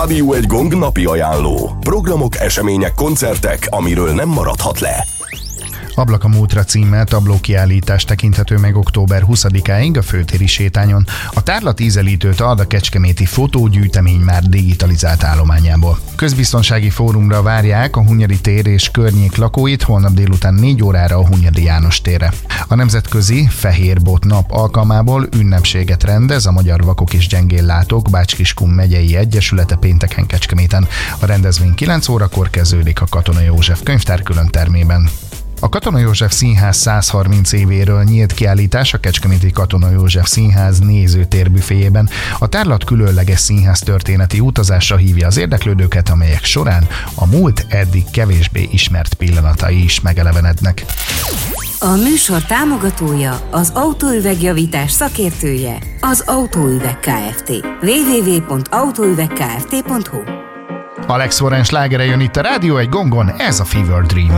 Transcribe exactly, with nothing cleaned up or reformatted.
Rádió egy Gong napi ajánló. Programok, események, koncertek, amiről nem maradhat le. Ablak a múltra címmel tablókiállítás tekinthető meg október huszadikáig a Főtéri sétányon. A tárlat ízelítőt ad a kecskeméti fotógyűjtemény már digitalizált állományából. Közbiztonsági fórumra várják a Hunyadi tér és környék lakóit holnap délután négy órára a Hunyadi János térre. A Nemzetközi Fehérbot Nap alkalmából ünnepséget rendez a Magyar Vakok és Gyengéllátók Bács-Kiskun megyei egyesülete pénteken Kecskeméten. A rendezvény kilenc órakor kezdődik a Katona József könyvtár külön termében. A Katona József Színház százharminc évéről nyílt kiállítás a kecskeméti Katona József Színház nézőtér büféjében a tárlat különleges színház történeti utazásra hívja az érdeklődőket, amelyek során a múlt eddig kevésbé ismert pillanatai is megelevenednek. A műsor támogatója, az autóüvegjavítás szakértője, az Autóüveg Kft. double-u double-u double-u pont autóüvegkft pont hu. Alex Warren slágere jön itt a Rádió egy Gongon, ez a Fever Dream.